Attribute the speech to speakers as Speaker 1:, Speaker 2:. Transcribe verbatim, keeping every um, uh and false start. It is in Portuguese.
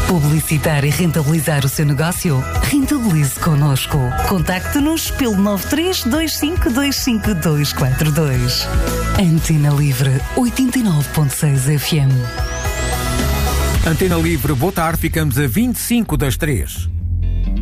Speaker 1: Publicitar e rentabilizar o seu negócio? Rentabilize connosco. Contacte-nos pelo nove três dois cinco dois cinco dois quatro dois. Antena Livre oitenta e nove ponto seis F M.
Speaker 2: Antena Livre, boa tarde, ficamos a vinte e cinco das três.